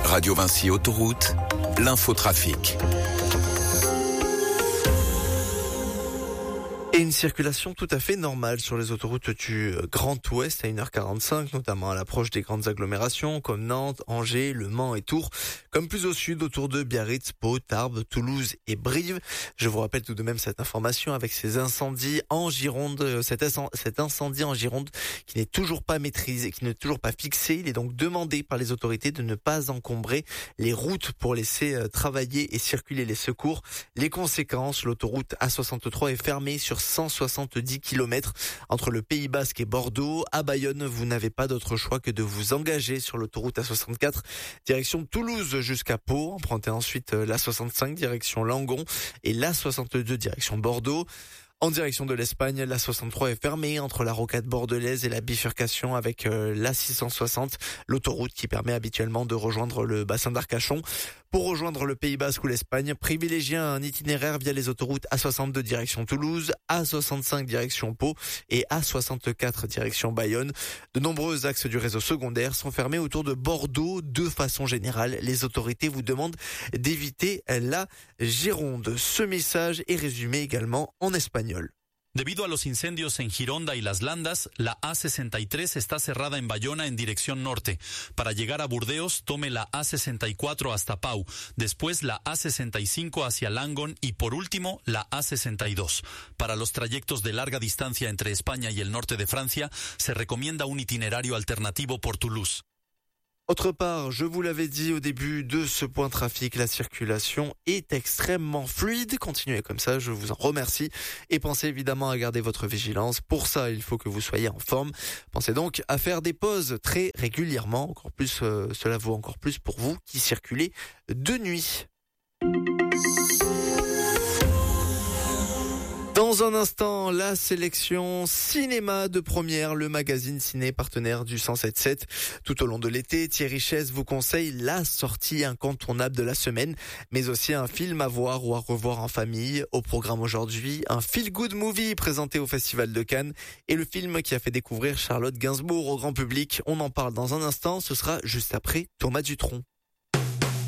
Radio Vinci Autoroute, l'infotrafic. Et une circulation tout à fait normale sur les autoroutes du Grand Ouest à 1h45, notamment à l'approche des grandes agglomérations comme Nantes, Angers, Le Mans et Tours, comme plus au sud autour de Biarritz, Pau, Tarbes, Toulouse et Brive. Je vous rappelle tout de même cette information avec ces incendies en Gironde, cet incendie en Gironde qui n'est toujours pas maîtrisé, qui n'est toujours pas fixé. Il est donc demandé par les autorités de ne pas encombrer les routes pour laisser travailler et circuler les secours. Les conséquences, l'autoroute A63 est fermée sur 170 km entre le Pays Basque et Bordeaux. À Bayonne, vous n'avez pas d'autre choix que de vous engager sur l'autoroute A64 direction Toulouse jusqu'à Pau. Empruntez ensuite l'A65 direction Langon et l'A62 direction Bordeaux. En direction de l'Espagne, l'A63 est fermée entre la rocade bordelaise et la bifurcation avec l'A660, l'autoroute qui permet habituellement de rejoindre le bassin d'Arcachon. Pour rejoindre le Pays Basque ou l'Espagne, privilégiez un itinéraire via les autoroutes A62 direction Toulouse, A65 direction Pau et A64 direction Bayonne. De nombreux axes du réseau secondaire sont fermés autour de Bordeaux. De façon générale, les autorités vous demandent d'éviter la Gironde. Ce message est résumé également en espagnol. Debido a los incendios en Gironda y Las Landas, la A63 está cerrada en Bayona en dirección norte. Para llegar a Burdeos, tome la A64 hasta Pau, después la A65 hacia Langon y por último la A62. Para los trayectos de larga distancia entre España y el norte de Francia, se recomienda un itinerario alternativo por Toulouse. Autre part, je vous l'avais dit au début de ce point trafic, la circulation est extrêmement fluide. Continuez comme ça, je vous en remercie. Et pensez évidemment à garder votre vigilance. Pour ça, il faut que vous soyez en forme. Pensez donc à faire des pauses très régulièrement. Encore plus, cela vaut encore plus pour vous qui circulez de nuit. Dans un instant, la sélection cinéma de première, le magazine ciné partenaire du 107.7. Tout au long de l'été, Thierry Chaise vous conseille la sortie incontournable de la semaine, mais aussi un film à voir ou à revoir en famille. Au programme aujourd'hui, un feel-good movie présenté au Festival de Cannes et le film qui a fait découvrir Charlotte Gainsbourg au grand public. On en parle dans un instant, ce sera juste après Thomas Dutronc.